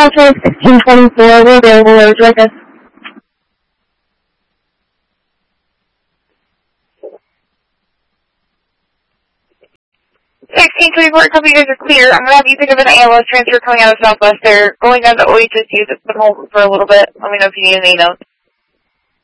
Southwest 1624, we're available. Would you like us? A couple of you guys are clear. I'm going to have you pick up an ALS transfer coming out of Southwest. They're going down to OHSU to put home for a little bit. Let me know if you need any notes.